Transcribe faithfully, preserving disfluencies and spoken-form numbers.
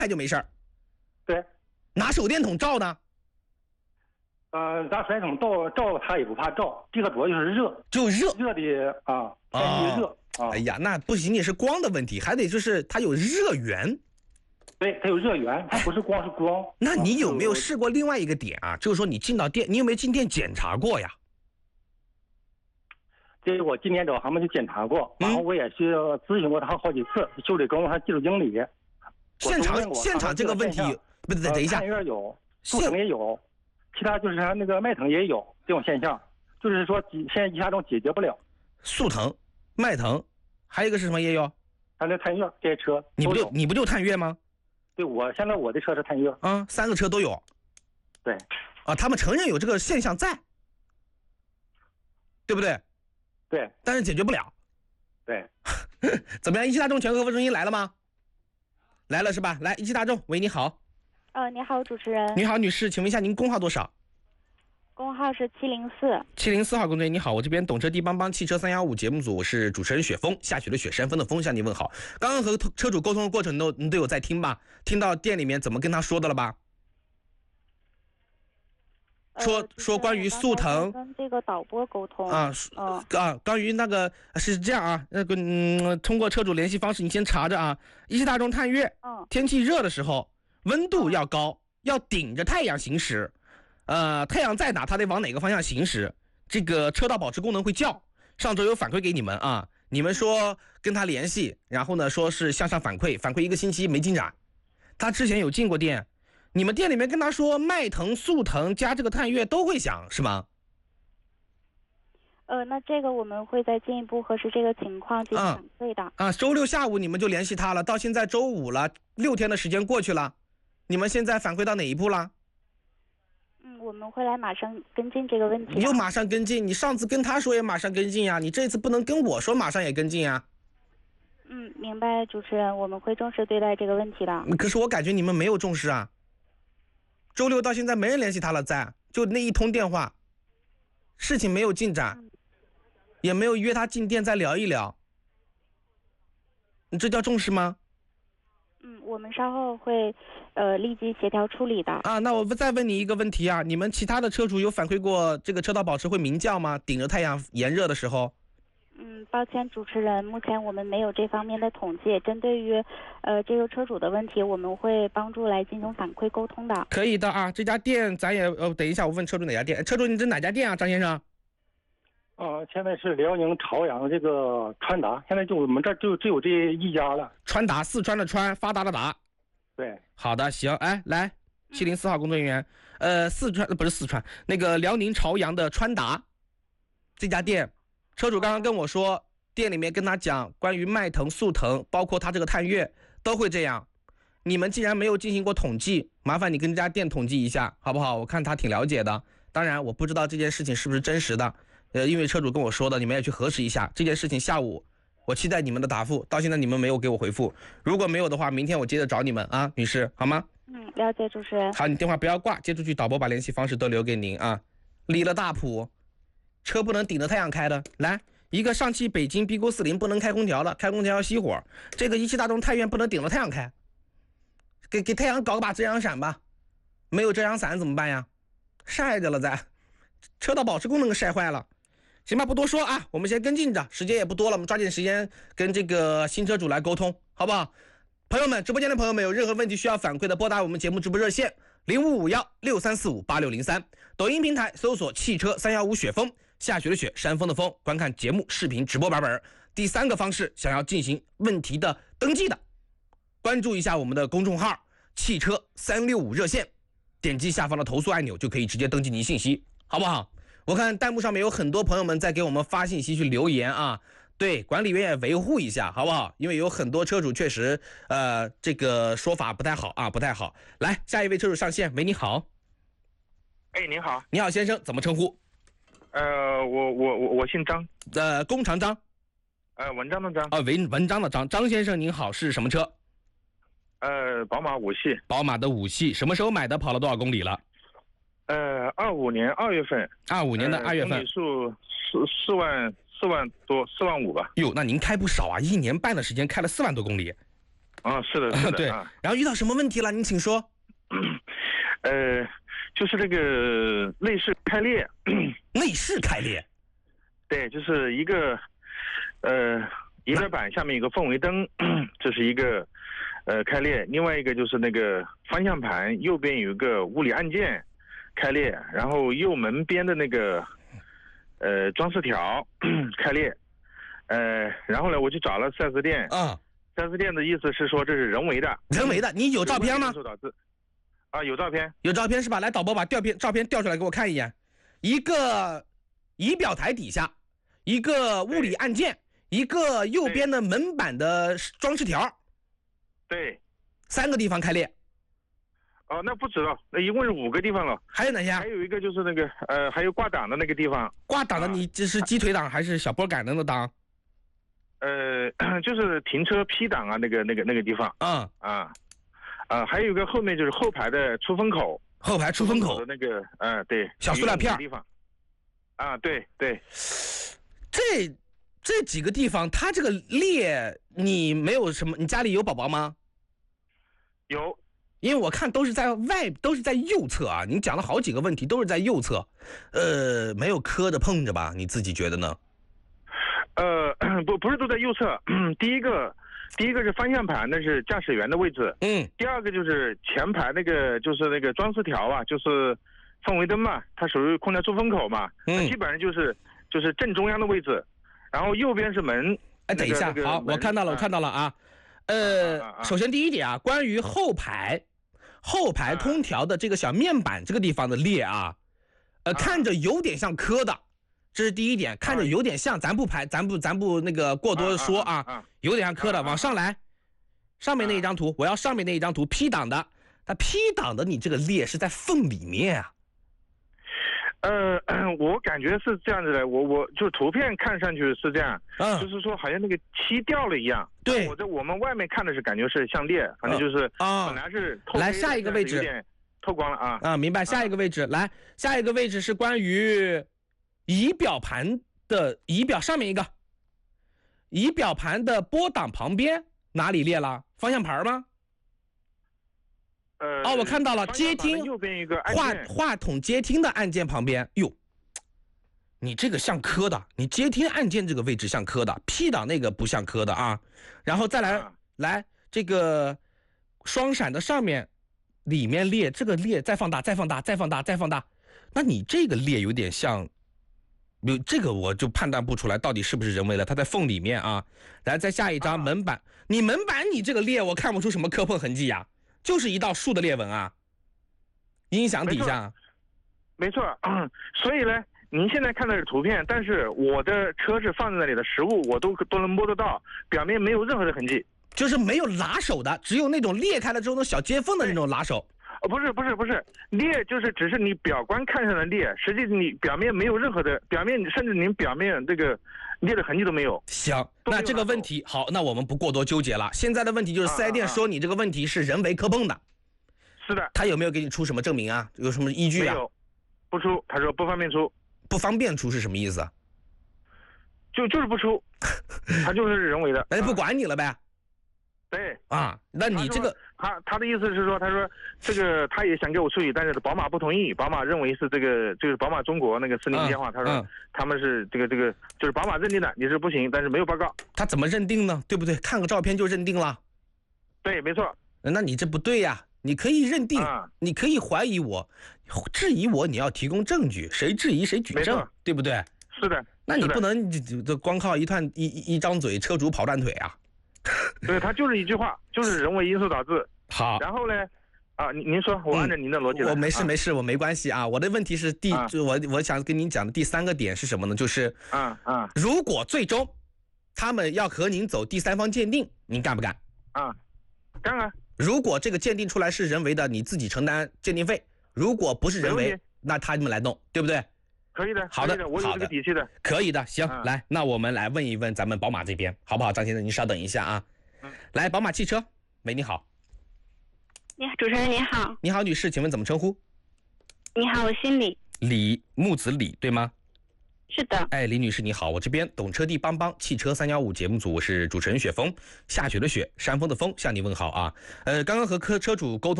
开就没事儿。 对。 拿手电筒照呢？ 呃，拿手电筒照照它也不怕照，这个主要就是热， 就热热的啊，天气热啊。 哎呀，那不仅仅是光的问题，还得就是它有热源。 对，它有热源，它不是光是光。 那你有没有试过另外一个点啊？就是说你进到店，你有没有进店检查过呀？ 这是我今天找他们去检查过，然后我也去咨询过他好几次，修理工他技术经理。 现场现场这个问题，不是等一下， 探月有，速腾也有，其他就是他那个迈腾也有这种现象，就是说现在一下中解决不了。 速腾、迈腾，还有一个是什么也有？ 他那探月这些车， 你不就你不就探月吗？ 对，我现在我的车是探月。 啊，三个车都有。 对。 啊，他们承认有这个现象在，对不对？ 对。 但是解决不了。 对。 怎么样？一汽大众全客服中心来了吗？来了是吧？来，一汽大众，喂，你好。 呃，你好，主持人。 你好，女士，请问一下您工号多少？ 工号是七零四。 七零四号工作人员，你好，我这边懂车帝帮帮汽车三幺五节目组，我是主持人雪峰，下雪的雪，山峰的峰，向你问好。刚刚和车主沟通的过程都你都有在听吧？听到店里面怎么跟他说的了吧？说、 呃、 说关于速腾跟这个导播沟通啊、 嗯、 啊，关于那个是这样啊，那个嗯，通过车主联系方式，你先查着啊。一汽大众探岳， 嗯， 天气热的时候，温度要高，要顶着太阳行驶。呃，太阳在哪，它得往哪个方向行驶。这个车道保持功能会叫，上周有反馈给你们啊，你们说跟他联系，然后呢说是向上反馈，反馈一个星期没进展。他之前有进过店，你们店里面跟他说迈腾、速腾加这个探岳都会响是吗？ 呃，那这个我们会再进一步核实这个情况进行反馈的。 啊, 啊，周六下午你们就联系他了，到现在周五了，六天的时间过去了，你们现在反馈到哪一步了？ 嗯，我们会来马上跟进这个问题。 你又马上跟进，你上次跟他说也马上跟进呀，你这次不能跟我说马上也跟进呀。 嗯，明白，主持人，我们会重视对待这个问题的。 可是我感觉你们没有重视啊。周六到现在没人联系他了，在就那一通电话，事情没有进展，嗯、也没有约他进店再聊一聊，你这叫重视吗？ 嗯，我们稍后会呃立即协调处理的。 啊，那我再问你一个问题啊，你们其他的车主有反馈过这个车道保持会鸣叫吗？顶着太阳炎热的时候？ 嗯，抱歉，主持人，目前我们没有这方面的统计。针对于呃这个车主的问题，我们会帮助来进行反馈沟通的。 可以的啊，这家店咱也呃，等一下我问车主哪家店。车主你这哪家店啊，张先生？ 呃，现在是辽宁朝阳这个川达，现在就我们这儿就只有这一家了。 川达，四川的川，发达的达。 对。 好的，行，哎，来，七零四号工作人员，呃，四川不是四川，那个辽宁朝阳的川达这家店，车主刚刚跟我说，店里面跟他讲关于迈腾、速腾，包括他这个探岳都会这样。你们既然没有进行过统计，麻烦你跟这家店统计一下，好不好？我看他挺了解的。当然，我不知道这件事情是不是真实的。呃，因为车主跟我说的，你们也去核实一下这件事情。下午我期待你们的答复，到现在你们没有给我回复，如果没有的话，明天我接着找你们啊，女士，好吗？ 嗯，了解，主持人。 好，你电话不要挂，接出去，导播把联系方式都留给您啊。离了大谱，车不能顶着太阳开的。来，一个上汽北京 B 勾四零不能开空调的，开空调要熄火。这个一汽大众太岳不能顶着太阳开，给给太阳搞个把遮阳伞吧。没有遮阳伞怎么办呀？晒着了在，车道保持功能给晒坏了。行吧，不多说啊，我们先跟进着，时间也不多了，我们抓紧时间跟这个新车主来沟通，好不好？朋友们，直播间的朋友们有任何问题需要反馈的，拨打我们节目直播热线零五五幺六三四五八六零三，抖音平台搜索汽车三幺五雪峰，下雪的雪，山峰的峰，观看节目视频直播版本。第三个方式，想要进行问题的登记的，关注一下我们的公众号汽车三六五热线，点击下方的投诉按钮就可以直接登记您信息，好不好？我看弹幕上面有很多朋友们在给我们发信息去留言啊，对，管理员也维护一下，好不好？因为有很多车主确实呃这个说法不太好啊，不太好。来，下一位车主上线，喂，你好。 哎，您好。 你好，先生，怎么称呼？ 呃，我我我我姓张， 呃，弓长张。 呃，文章的章。 啊，文文章的章。张先生您好，是什么车？ 呃，宝马五系。 宝马的五系，什么时候买的？跑了多少公里了？ 呃，二五年二月份， 二五年的二月份， 公里数四四万四万多，四万五吧。 哟，那您开不少啊，一年半的时间开了四万多公里。 啊，是的，是的， 对。 啊、 然后遇到什么问题了？您请说。 呃，就是这个内饰开裂。 内饰开裂。 对，就是一个，呃，仪表板下面有个氛围灯，这是一个，呃，开裂。另外一个就是那个方向盘右边有一个物理按键开裂，然后右门边的那个，呃，装饰条开裂。呃，然后呢，我去找了 四 S 店。 啊。 四 S 店的意思是说这是人为的。 人为的，你有照片吗？ 啊，有照片。 有照片是吧？来，导播把调片照片调出来给我看一眼。一个仪表台底下。一个物理按键，一个右边的门板的装饰条， 对， 三个地方开裂。 哦，那不止了，那一共是五个地方了。 还有哪些？ 还有一个就是那个呃，还有挂档的那个地方。 挂档的你这是鸡腿档还是小波杆的那档？ 呃，就是停车 P 档啊，那个那个那个地方。 啊啊啊，还有一个后面就是后排的出风口。 后排出风口的那个，呃，对， 小塑料片地方。啊，对对。 这这几个地方，它这个裂，你没有什么？你家里有宝宝吗？ 有， 因为我看都是在外，都是在右侧啊。你讲了好几个问题，都是在右侧，呃，没有磕着碰着吧？你自己觉得呢？ 呃，不，不是都在右侧。第一个，第一个是方向盘，那是驾驶员的位置。 嗯。 第二个就是前排那个，就是那个装饰条啊，就是氛围灯嘛，它属于空调出风口嘛。 嗯。 基本上就是。就是正中央的位置，然后右边是门。 哎，等一下， 那个、 好，我看到了，我看到了啊。呃， 啊啊首先第一点啊，关于后排，后排空调的这个小面板这个地方的裂啊，呃， 啊看着有点像磕的，这是第一点，看着有点像，咱不排，咱不，咱不那个过多说啊， 啊啊有点像磕的， 啊往上来，上面那一张图，我要上面那一张图 P 档的，它 P 档的你这个裂是在缝里面啊。 呃，我感觉是这样子的，我我就图片看上去是这样， 嗯， 就是说好像那个漆掉了一样。 对， 我在我们外面看的是感觉是像裂，反正就是啊， 本来是透。 来下一个位置， 有点透光了啊。 啊，明白。下一个位置，来，下一个位置是关于仪表盘的仪表上面一个，仪表盘的拨档旁边哪里裂了？方向盘吗？ 呃， 哦，我看到了，接听右边一个话话筒接听的按键旁边，哟，你这个像磕的，你接听按键这个位置像磕的 ，P 档那个不像磕的啊。然后再来、啊、来这个双闪的上面，里面裂，这个裂再放大，再放大，再放大，再放大，那你这个裂有点像，有这个我就判断不出来到底是不是人为的，它在缝里面啊。来，再下一张、啊、门板，你门板你这个裂我看不出什么磕碰痕迹呀、啊。就是一道竖的裂纹啊，音响底下， 没错，没错。所以呢，您现在看的是图片，但是我的车是放在那里的实物，我都都能摸得到，表面没有任何的痕迹， 就是没有拉手的，只有那种裂开了之后那小接缝的那种拉手。 哦，不是不是不是，裂就是只是你表观看上的裂，实际你表面没有任何的，表面甚至您表面这个裂的痕迹都没有。 行，那这个问题好，那我们不过多纠结了。现在的问题就是四 S 店说你这个问题是人为磕碰的。 是的。 他有没有给你出什么证明啊？有什么依据啊？ 没有，不出。他说不方便出。 不方便出是什么意思？ 就就是不出，他就是人为的。 那就不管你了呗。 对啊，那你这个他他的意思是说，他说这个他也想给我处理，但是宝马不同意，宝马认为是这个就是宝马中国那个四零电话， 嗯、 他说、 嗯、 他们是这个这个就是宝马认定的，你是不行，但是没有报告。 他怎么认定呢？对不对？看个照片就认定了？ 对，没错。 那你这不对呀、啊！你可以认定、 啊， 你可以怀疑我，质疑我，你要提供证据，谁质疑谁举证，对不对？ 是的。 那你不能这光靠一段一一张嘴，车主跑断腿啊！ 对，他就是一句话，就是人为因素导致。 好， 然后呢，啊，您您说，我按照您的逻辑来、 嗯。我没事没事，我没关系啊。我的问题是第， 啊、 就我我想跟您讲的第三个点是什么呢？就是， 啊啊， 如果最终他们要和您走第三方鉴定，您干不干？ 啊，干啊。 如果这个鉴定出来是人为的，你自己承担鉴定费；如果不是人为，那他们来弄，对不对？ 可以的， 好的， 的我有这个底气的， 可以的，行， 嗯、 来，那我们来问一问咱们宝马这边，好不好？张先生，您稍等一下啊。 嗯、 来，宝马汽车，喂，你好。 你好，主持人你好。 你好，女士，请问怎么称呼？ 你好，我姓李。 李木子李，对吗？ 是的。 哎，李女士你好，我这边懂车帝帮帮汽车三幺五节目组，我是主持人雪峰，下雪的雪，山峰的峰，向你问好啊。呃，刚刚和客车主沟通。